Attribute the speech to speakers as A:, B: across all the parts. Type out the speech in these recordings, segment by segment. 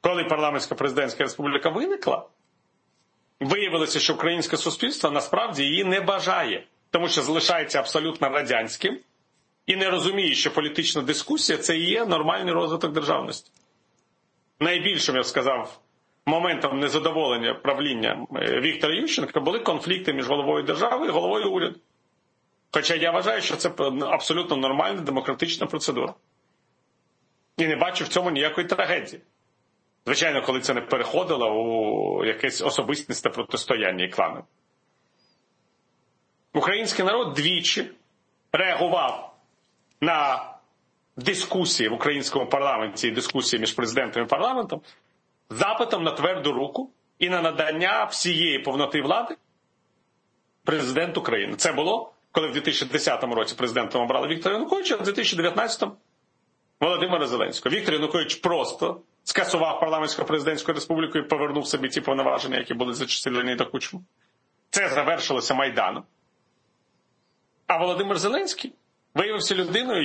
A: Коли парламентсько-президентська республіка виникла, виявилося, що українське суспільство насправді її не бажає, тому що залишається абсолютно радянським і не розуміє, що політична дискусія – це і є нормальний розвиток державності. Найбільшим, я б сказав, моментом незадоволення правління Віктора Ющенка були конфлікти між головою держави і головою уряду. Хоча я вважаю, що це абсолютно нормальна демократична процедура. І не бачу в цьому ніякої трагедії. Звичайно, коли це не переходило у якесь особистісне протистояння і клани. Український народ двічі реагував на дискусії в українському парламенті і дискусії між президентом і парламентом запитом на тверду руку і на надання всієї повноти влади президенту України. Це було, коли в 2010 році президентом обрали Віктора Януковича, а в 2019 Володимира Зеленського. Віктор Янукович просто скасував парламентсько-президентську республіку і повернув собі ті повноваження, які були за часів Леоніда Кучми. Це завершилося Майданом. А Володимир Зеленський виявився людиною,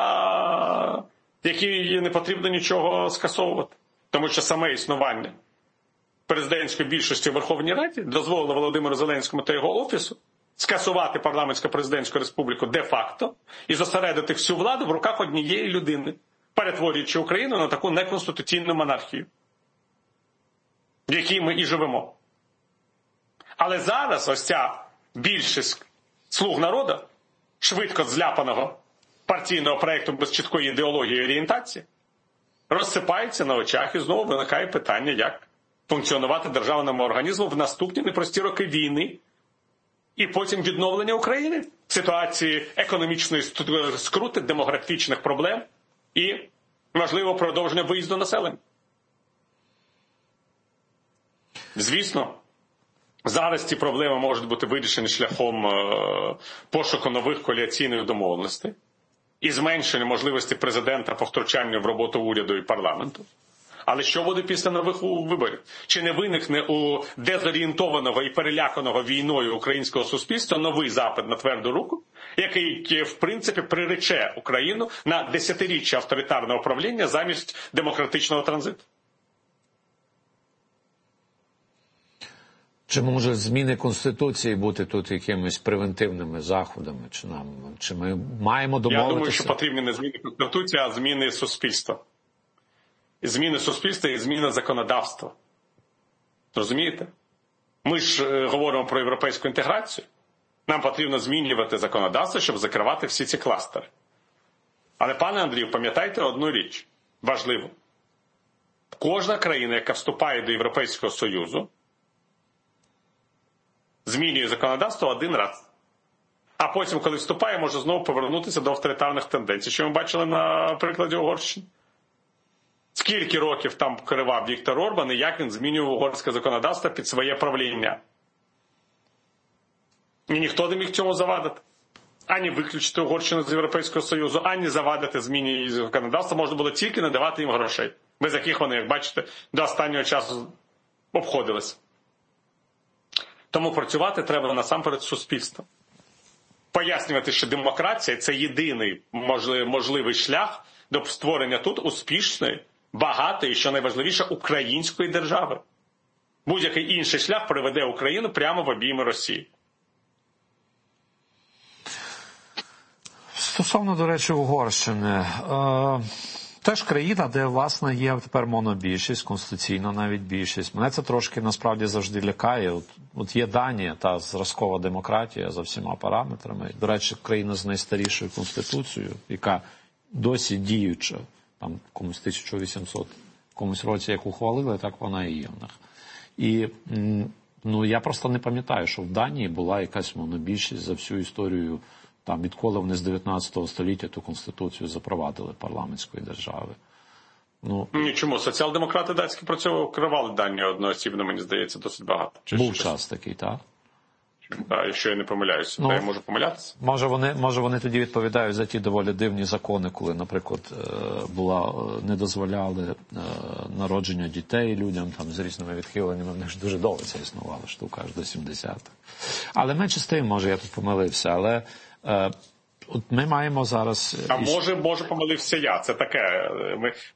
A: якій не потрібно нічого скасовувати. Тому що саме існування президентської більшості в Верховній Раді дозволило Володимиру Зеленському та його офісу скасувати парламентсько-президентську республіку де-факто і зосередити всю владу в руках однієї людини, перетворюючи Україну на таку неконституційну монархію, в якій ми і живемо. Але зараз ось ця більшість слуг народу, швидко зляпаного партійного проєкту без чіткої ідеології і орієнтації, розсипається на очах і знову виникає питання, як функціонувати державному організму в наступні непрості роки війни і потім відновлення України в ситуації економічної скрути, демографічних проблем і, можливо, продовження виїзду населення. Звісно, зараз ці проблеми можуть бути вирішені шляхом пошуку нових коаліційних домовленостей і зменшення можливості президента по втручанню в роботу уряду і парламенту. Але що буде після нових виборів? Чи не виникне у дезорієнтованого і переляканого війною українського суспільства новий запит на тверду руку, який, в принципі, прирече Україну на десятиріччя авторитарного правління замість демократичного транзиту?
B: Чи може зміни Конституції бути тут якимись превентивними заходами? Чи ми маємо домовитися?
A: Я думаю, що потрібні не зміни Конституції, а зміни суспільства. Зміни суспільства і зміна законодавства. Розумієте? Ми ж говоримо про європейську інтеграцію. Нам потрібно змінювати законодавство, щоб закривати всі ці кластери. Але, пане Андрію, пам'ятайте одну річ важливу. Кожна країна, яка вступає до Європейського Союзу, змінює законодавство один раз. А потім, коли вступає, може знову повернутися до авторитарних тенденцій, що ми бачили на прикладі Угорщини. Скільки років там керував Віктор Орбан і як він змінював угорське законодавство під своє правління. І ніхто не міг цьому завадити. Ані виключити Угорщину з Європейського Союзу, ані завадити зміні її законодавства. Можна було тільки надавати їм грошей, без яких вони, як бачите, до останнього часу обходились. Тому працювати треба насамперед з суспільством. Пояснювати, що демократія – це єдиний можливий шлях до створення тут успішної, багатої і, що найважливіше, української держави. Будь-який інший шлях приведе Україну прямо в обійми Росії.
B: Стосовно, до речі, Угорщини. Теж країна, де, власне, є тепер монобільшість, конституційна навіть більшість. Мене це трошки, насправді, завжди лякає. От є Данія, та зразкова демократія за всіма параметрами. До речі, країна з найстарішою конституцією, яка досі діюча, там комусь 1800, комусь році як ухвалили, так вона і є в них. І я просто не пам'ятаю, що в Данії була якась монобільшість за всю історію, там, відколи вони з 19 століття ту конституцію запровадили парламентської держави.
A: Нічому, соціал-демократи датські керували Данію одноосібно, мені здається, досить багато.
B: Був час такий, так?
A: Так, якщо я не помиляюся, я можу помилятися.
B: Може вони тоді відповідають за ті доволі дивні закони, коли, наприклад, не дозволяли народження дітей людям там з різними відхиленнями. В них ж дуже довго це існувала штука, аж до 70-х. Але менше з тим, може, я тут помилився, але от ми маємо зараз...
A: А може помилився я. Це таке.